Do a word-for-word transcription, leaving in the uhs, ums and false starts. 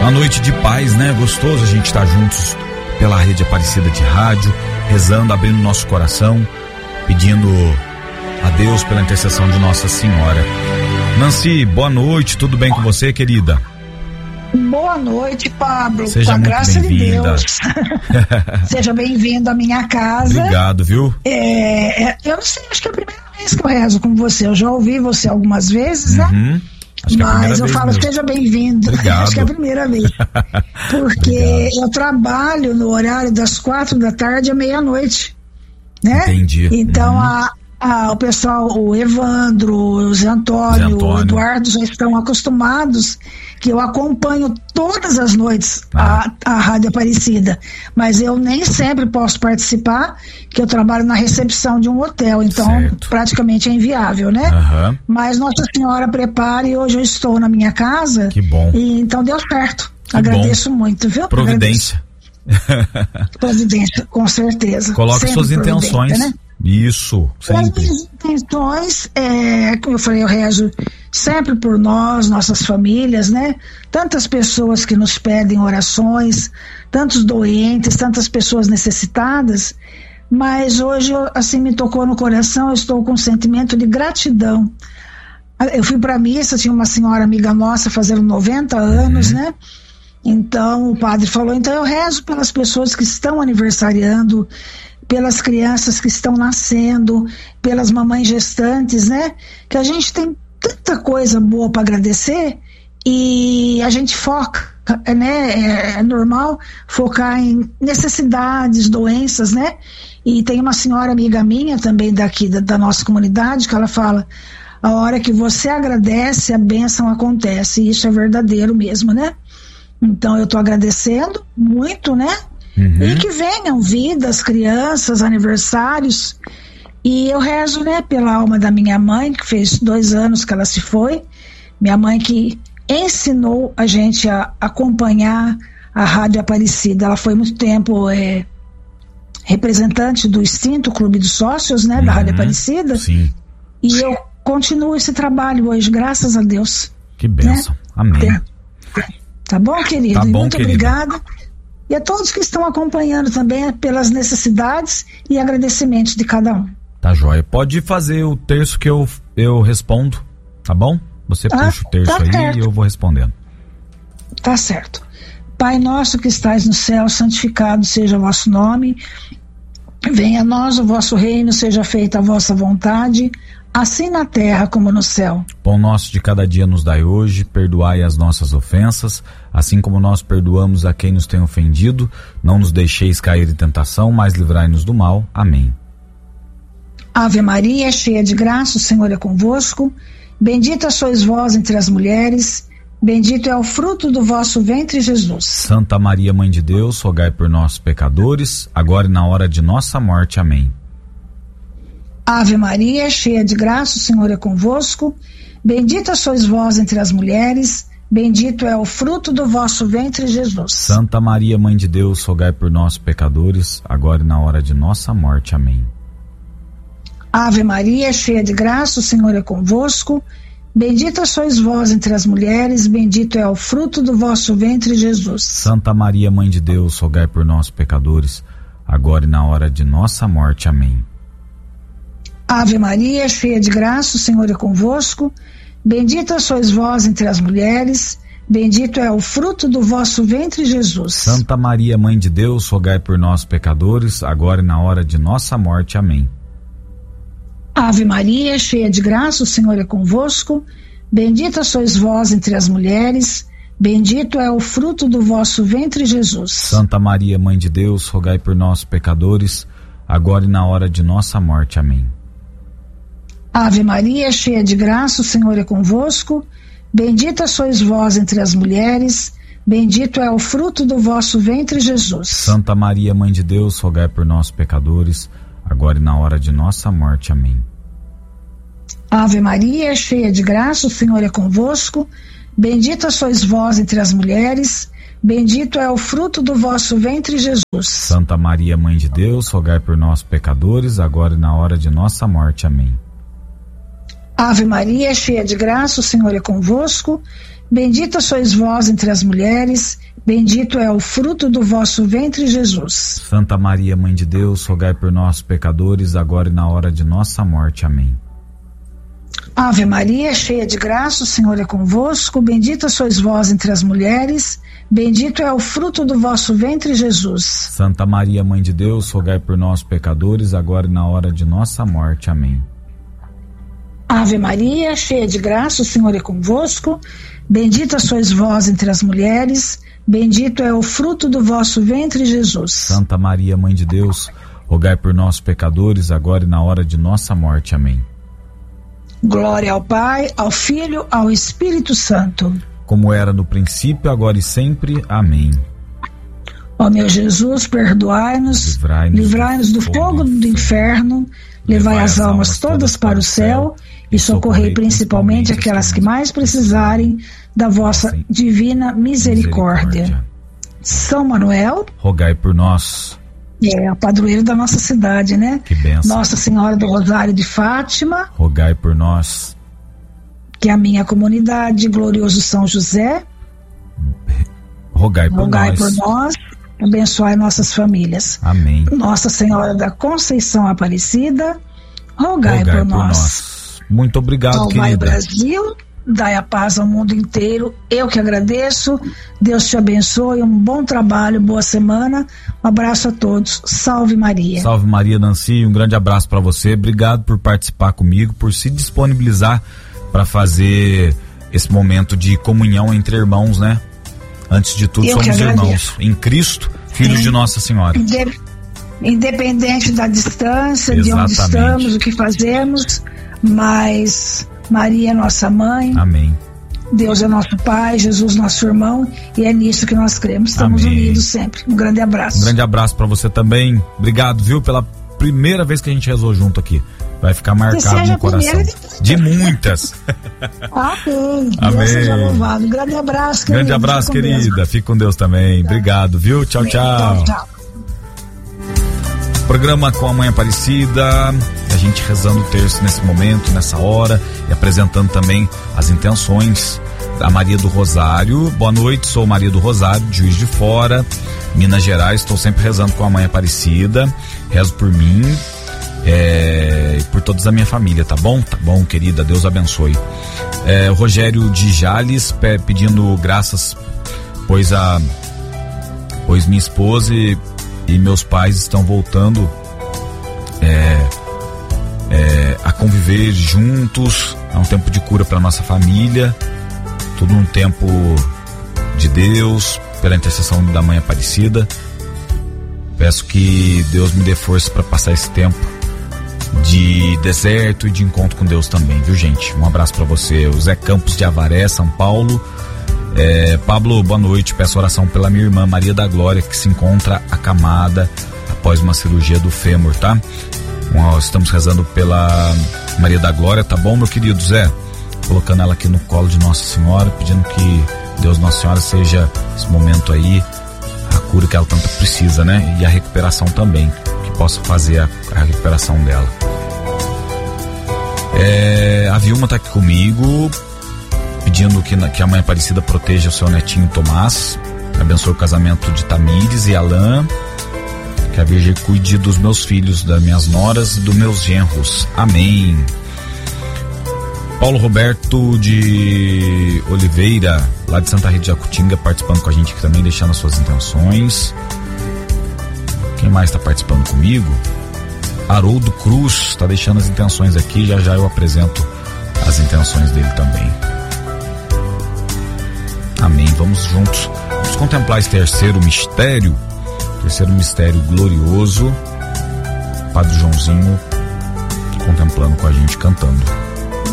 Uma noite de paz, né? Gostoso a gente estar juntos pela rede Aparecida de rádio, rezando, abrindo nosso coração, pedindo a Deus pela intercessão de Nossa Senhora. Nancy, boa noite, tudo bem com você, querida? Boa noite, Pablo. Seja com a muito graça de bem-vinda. Deus. Seja bem-vindo à minha casa. Obrigado, viu? É, é, eu não sei, acho que é a primeira vez que eu rezo com você. Eu já ouvi você algumas vezes, né? Uhum. Acho que é a Mas eu vez falo, mesmo. seja bem-vindo. Obrigado. Acho que é a primeira vez. Porque Obrigado. eu trabalho no horário das quatro da tarde à meia-noite, né? Entendi. Então, Uhum. a, a, o pessoal, o Evandro, o Zé Antônio, Zé Antônio. o Eduardo já estão acostumados que eu acompanho todas as noites Ah. a, a Rádio Aparecida, mas eu nem sempre posso participar, que eu trabalho na recepção de um hotel, então Certo. praticamente é inviável, né? Aham. Mas Nossa Senhora prepare, e hoje eu estou na minha casa. Que bom. E então deu certo. Que Agradeço muito, viu? Providência. Agradeço. Providência, com certeza. Coloque Sempre suas providência, intenções. né? Isso, As sempre. minhas intenções, é, como eu falei, eu rezo sempre por nós, nossas famílias, né? Tantas pessoas que nos pedem orações, tantos doentes, tantas pessoas necessitadas, mas hoje, assim, me tocou no coração, eu estou com um sentimento de gratidão. Eu fui para a missa, tinha uma senhora amiga nossa fazendo noventa anos, Uhum. né? Então o padre falou, então eu rezo pelas pessoas que estão aniversariando, pelas crianças que estão nascendo, pelas mamães gestantes, né? Que a gente tem tanta coisa boa para agradecer e a gente foca, né? É, é normal focar em necessidades, doenças, né? E tem uma senhora amiga minha também daqui da, da nossa comunidade que ela fala, a hora que você agradece, a bênção acontece, e isso é verdadeiro mesmo, né? Então eu estou agradecendo muito, né? Uhum. E que venham vidas, crianças, aniversários. E eu rezo, né, pela alma da minha mãe, que fez dois anos que ela se foi. Minha mãe que ensinou a gente a acompanhar a Rádio Aparecida. Ela foi muito tempo é, representante do extinto Clube dos Sócios, né, da Uhum. Rádio Aparecida. Sim. E eu continuo esse trabalho hoje, graças a Deus. Que bênção. Amém. É. Tá bom, querido? Tá bom, muito querida. obrigada. E a todos que estão acompanhando também pelas necessidades e agradecimentos de cada um. Tá joia. Pode fazer o terço que eu, eu respondo, tá bom? Você Tá, puxa o terço tá aí certo. e eu vou respondendo. Tá certo. Pai nosso que estais no céu, santificado seja o vosso nome. Venha a nós o vosso reino, seja feita a vossa vontade, assim na terra como no céu. Pão nosso de cada dia nos dai hoje, perdoai as nossas ofensas, assim como nós perdoamos a quem nos tem ofendido. Não nos deixeis cair em tentação, mas livrai-nos do mal. Amém. Ave Maria, cheia de graça, o Senhor é convosco. Bendita sois vós entre as mulheres, bendito é o fruto do vosso ventre, Jesus. Santa Maria, Mãe de Deus, rogai por nós, pecadores, agora e na hora de nossa morte. Amém. Ave Maria, cheia de graça, o Senhor é convosco. Bendita sois vós entre as mulheres, bendito é o fruto do vosso ventre, Jesus. Santa Maria, Mãe de Deus, rogai por nós, pecadores, agora e na hora de nossa morte. Amém. Ave Maria, cheia de graça, o Senhor é convosco. Bendita sois vós entre as mulheres, bendito é o fruto do vosso ventre, Jesus. Santa Maria, Mãe de Deus, rogai por nós, pecadores, agora e na hora de nossa morte. Amém. Ave Maria, cheia de graça, o Senhor é convosco. Bendita sois vós entre as mulheres, bendito é o fruto do vosso ventre, Jesus. Santa Maria, Mãe de Deus, rogai por nós, pecadores, agora e na hora de nossa morte. Amém. Ave Maria, cheia de graça, o Senhor é convosco. Bendita sois vós entre as mulheres, bendito é o fruto do vosso ventre, Jesus. Santa Maria, Mãe de Deus, rogai por nós, pecadores, agora e na hora de nossa morte. Amém. Ave Maria, cheia de graça, o Senhor é convosco. Bendita sois vós entre as mulheres, bendito é o fruto do vosso ventre, Jesus. Santa Maria, Mãe de Deus, rogai por nós, pecadores, agora e na hora de nossa morte. Amém. Ave Maria, cheia de graça, o Senhor é convosco. Bendita sois vós entre as mulheres, bendito é o fruto do vosso ventre, Jesus. Santa Maria, Mãe de Deus, rogai por nós, pecadores, agora e na hora de nossa morte. Amém. Ave Maria, cheia de graça, o Senhor é convosco. Bendita sois vós entre as mulheres, bendito é o fruto do vosso ventre, Jesus. Santa Maria, Mãe de Deus, rogai por nós, pecadores, agora e na hora de nossa morte. Amém. Ave Maria, cheia de graça, o Senhor é convosco. Bendita sois vós entre as mulheres, bendito é o fruto do vosso ventre, Jesus. Santa Maria, Mãe de Deus, rogai por nós, pecadores, agora e na hora de nossa morte. Amém. Ave Maria, cheia de graça, o Senhor é convosco. Bendita sois vós entre as mulheres, bendito é o fruto do vosso ventre, Jesus. Santa Maria, Mãe de Deus, rogai por nós, pecadores, agora e na hora de nossa morte. Amém. Glória ao Pai, ao Filho, ao Espírito Santo. Como era no princípio, agora e sempre. Amém. Ó meu Jesus, perdoai-nos, livrai-nos, livrai-nos do, do fogo do, do inferno, levai as almas todas para o céu e socorrei principalmente aquelas que mais precisarem da vossa divina misericórdia. misericórdia. São Manuel, rogai por nós. É a padroeira da nossa cidade, né? Que bênção. Nossa Senhora do Rosário de Fátima, rogai por nós. Que a minha comunidade, glorioso São José, rogai por rogai nós. por nós. Abençoai nossas famílias. Amém. Nossa Senhora da Conceição Aparecida, rogai, rogai por, por nós. nós. Muito obrigado, Salvai querida. o Brasil, dai a paz ao mundo inteiro. Eu que agradeço. Deus te abençoe. Um bom trabalho, boa semana. Um abraço a todos. Salve Maria. Salve Maria, Nancy. Um grande abraço para você. Obrigado por participar comigo, por se disponibilizar para fazer esse momento de comunhão entre irmãos, né? Antes de tudo, Eu somos irmãos em Cristo, filhos Sim. de Nossa Senhora. Independente da distância, Exatamente. de onde estamos, o que fazemos, mas Maria é nossa mãe. Amém. Deus é nosso Pai, Jesus nosso irmão, e é nisso que nós cremos. Estamos Amém. unidos sempre. Um grande abraço. Um grande abraço para você também. Obrigado, viu, pela primeira vez que a gente rezou junto aqui. Vai ficar marcado no coração. De muitas. Amém. Amém. Deus seja louvado. Um grande abraço, querida. Grande abraço, querida. Deus. Fique com Deus também. Tá. Obrigado, viu? Tchau, tchau. Tchau, tchau. Programa com a Mãe Aparecida. A gente rezando o terço nesse momento, nessa hora, e apresentando também as intenções da Maria do Rosário. Boa noite, sou Maria do Rosário, de Juiz de Fora, Minas Gerais. Estou sempre rezando com a Mãe Aparecida. Rezo por mim. É, por toda a minha família, tá bom? Tá bom, querida, Deus abençoe. É, o Rogério de Jales pe, pedindo graças, pois a pois minha esposa e, e meus pais estão voltando é, é, a conviver juntos. É um tempo de cura para nossa família, tudo um tempo de Deus, pela intercessão da Mãe Aparecida. Peço que Deus me dê força para passar esse tempo de deserto e de encontro com Deus também, viu, gente? Um abraço para você. O Zé Campos de Avaré, São Paulo. É, Pablo, boa noite. Peço oração pela minha irmã Maria da Glória, que se encontra acamada após uma cirurgia do fêmur, tá? Bom, estamos rezando pela Maria da Glória, tá bom, meu querido Zé? Colocando ela aqui no colo de Nossa Senhora, pedindo que Deus Nossa Senhora seja esse momento aí a cura que ela tanto precisa, né? E a recuperação também, que possa fazer a, a recuperação dela. É, a Vilma tá aqui comigo, pedindo que, que a Mãe Aparecida proteja o seu netinho Tomás, abençoe o casamento de Tamires e Alain, que a Virgem cuide dos meus filhos, das minhas noras e dos meus genros. Amém. Paulo Roberto de Oliveira, lá de Santa Rita de Jacutinga, participando com a gente aqui também, deixando as suas intenções. Quem mais está participando comigo? Haroldo Cruz está deixando as intenções aqui, já já eu apresento as intenções dele também. Amém. Vamos juntos, vamos contemplar esse terceiro mistério, terceiro mistério glorioso. Padre Joãozinho contemplando com a gente, cantando.